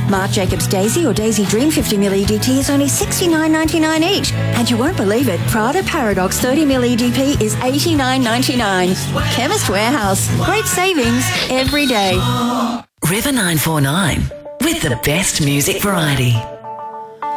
Marc Jacobs Daisy or Daisy Dream 50ml EDT is only $69.99 each. And you won't believe it, Prada Paradox 30ml EDP is $89.99. Chemist Warehouse. Great savings every day. River 949 with the best music variety.